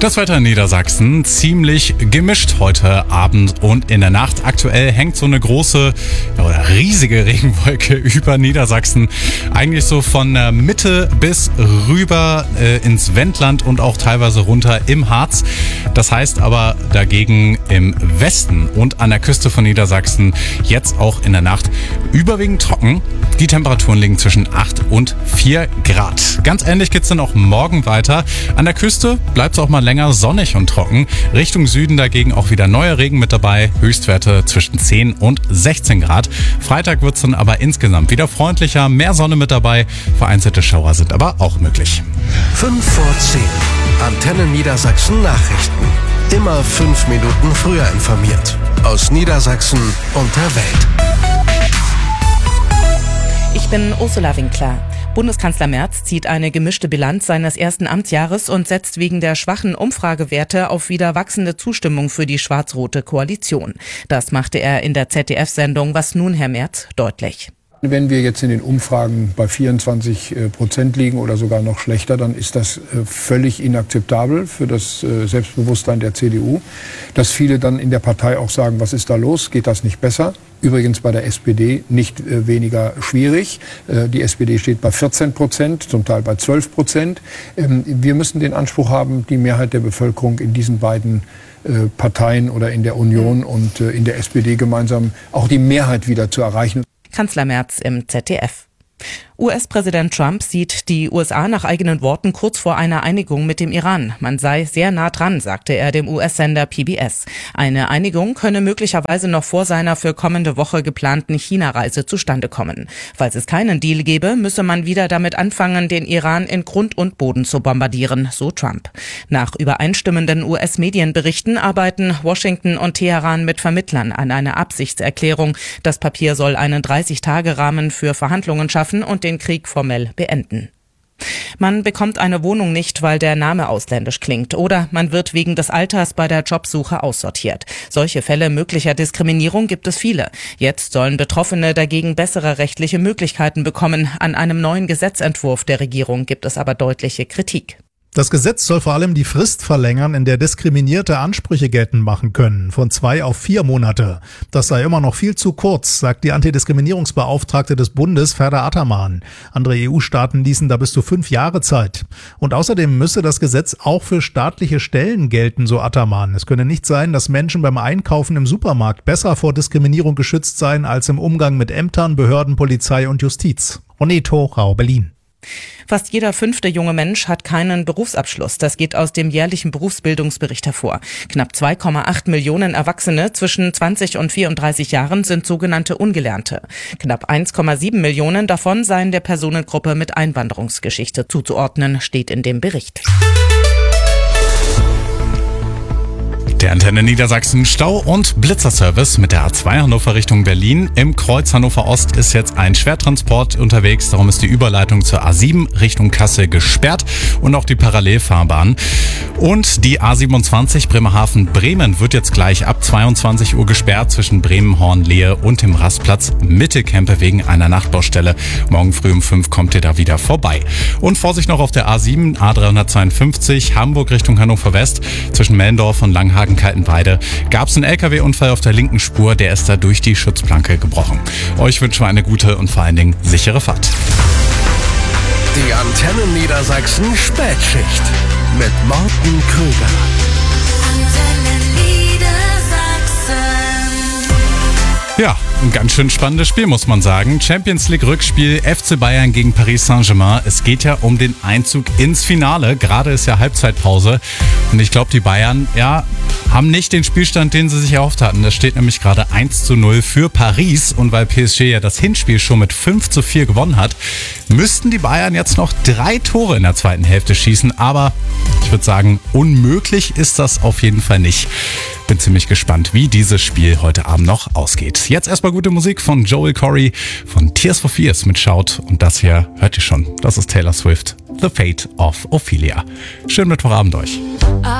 Das Wetter in Niedersachsen ziemlich gemischt heute Abend und in der Nacht. Aktuell hängt so eine große oder riesige Regenwolke über Niedersachsen. Eigentlich so von der Mitte bis rüber ins Wendland und auch teilweise runter im Harz. Das heißt aber dagegen im Westen und an der Küste von Niedersachsen jetzt auch in der Nacht überwiegend trocken. Die Temperaturen liegen zwischen 8 und 4 Grad. Ganz ähnlich geht's dann auch morgen weiter. An der Küste bleibt es auch mal länger sonnig und trocken. Richtung Süden dagegen auch wieder neuer Regen mit dabei. Höchstwerte zwischen 10 und 16 Grad. Freitag wird's dann aber insgesamt wieder freundlicher. Mehr Sonne mit dabei. Vereinzelte Schauer sind aber auch möglich. 5 vor 10. Antenne Niedersachsen Nachrichten. Immer 5 Minuten früher informiert. Aus Niedersachsen und der Welt. Ich bin Ursula Winkler. Bundeskanzler Merz zieht eine gemischte Bilanz seines ersten Amtsjahres und setzt wegen der schwachen Umfragewerte auf wieder wachsende Zustimmung für die schwarz-rote Koalition. Das machte er in der ZDF-Sendung Was nun, Herr Merz, deutlich. Wenn wir jetzt in den Umfragen bei 24% liegen oder sogar noch schlechter, dann ist das völlig inakzeptabel für das Selbstbewusstsein der CDU. Dass viele dann in der Partei auch sagen, was ist da los, geht das nicht besser? Übrigens bei der SPD nicht weniger schwierig. Die SPD steht bei 14%, zum Teil bei 12%. Wir müssen den Anspruch haben, die Mehrheit der Bevölkerung in diesen beiden Parteien oder in der Union und in der SPD gemeinsam auch die Mehrheit wieder zu erreichen. Kanzler Merz im ZDF. US-Präsident Trump sieht die USA nach eigenen Worten kurz vor einer Einigung mit dem Iran. Man sei sehr nah dran, sagte er dem US-Sender PBS. Eine Einigung könne möglicherweise noch vor seiner für kommende Woche geplanten China-Reise zustande kommen. Falls es keinen Deal gäbe, müsse man wieder damit anfangen, den Iran in Grund und Boden zu bombardieren, so Trump. Nach übereinstimmenden US-Medienberichten arbeiten Washington und Teheran mit Vermittlern an einer Absichtserklärung. Das Papier soll einen 30-Tage-Rahmen für Verhandlungen schaffen und den Krieg formell beenden. Man bekommt eine Wohnung nicht, weil der Name ausländisch klingt, oder man wird wegen des Alters bei der Jobsuche aussortiert. Solche Fälle möglicher Diskriminierung gibt es viele. Jetzt sollen Betroffene dagegen bessere rechtliche Möglichkeiten bekommen. An einem neuen Gesetzentwurf der Regierung gibt es aber deutliche Kritik. Das Gesetz soll vor allem die Frist verlängern, in der Diskriminierte Ansprüche geltend machen können, von 2 auf 4 Monate. Das sei immer noch viel zu kurz, sagt die Antidiskriminierungsbeauftragte des Bundes, Ferda Ataman. Andere EU-Staaten ließen da bis zu 5 Jahre Zeit. Und außerdem müsse das Gesetz auch für staatliche Stellen gelten, so Ataman. Es könne nicht sein, dass Menschen beim Einkaufen im Supermarkt besser vor Diskriminierung geschützt seien als im Umgang mit Ämtern, Behörden, Polizei und Justiz. René Rau, Berlin. Fast jeder 5. junge Mensch hat keinen Berufsabschluss. Das geht aus dem jährlichen Berufsbildungsbericht hervor. Knapp 2,8 Millionen Erwachsene zwischen 20 und 34 Jahren sind sogenannte Ungelernte. Knapp 1,7 Millionen davon seien der Personengruppe mit Einwanderungsgeschichte zuzuordnen, steht in dem Bericht. Der Antenne Niedersachsen Stau- und Blitzerservice mit der A2 Hannover Richtung Berlin. Im Kreuz Hannover Ost ist jetzt ein Schwertransport unterwegs. Darum ist die Überleitung zur A7 Richtung Kassel gesperrt und auch die Parallelfahrbahn. Und die A27 Bremerhaven-Bremen wird jetzt gleich ab 22 Uhr gesperrt zwischen Bremen-Hornlehe und dem Rastplatz Mittelkempe wegen einer Nachtbaustelle. Morgen früh um 5 kommt ihr da wieder vorbei. Und Vorsicht noch auf der A7 A352 Hamburg Richtung Hannover West zwischen Mellendorf und Langhagen Kaltenweide gab es einen LKW-Unfall auf der linken Spur, der ist da durch die Schutzplanke gebrochen. Euch wünschen wir eine gute und vor allen Dingen sichere Fahrt. Die Antenne Niedersachsen Spätschicht mit Morten Krüger. Ja, ein ganz schön spannendes Spiel, muss man sagen. Champions League Rückspiel FC Bayern gegen Paris Saint-Germain. Es geht ja um den Einzug ins Finale. Gerade ist ja Halbzeitpause. Und ich glaube, die Bayern, haben nicht den Spielstand, den sie sich erhofft hatten. Das steht nämlich gerade 1:0 für Paris. Und weil PSG ja das Hinspiel schon mit 5:4 gewonnen hat, müssten die Bayern jetzt noch 3 Tore in der zweiten Hälfte schießen. Aber ich würde sagen, unmöglich ist das auf jeden Fall nicht. Bin ziemlich gespannt, wie dieses Spiel heute Abend noch ausgeht. Jetzt erstmal gute Musik von Joel Corry von Tears for Fears mit Shout. Und das hier hört ihr schon. Das ist Taylor Swift, The Fate of Ophelia. Schönen Mittwochabend euch.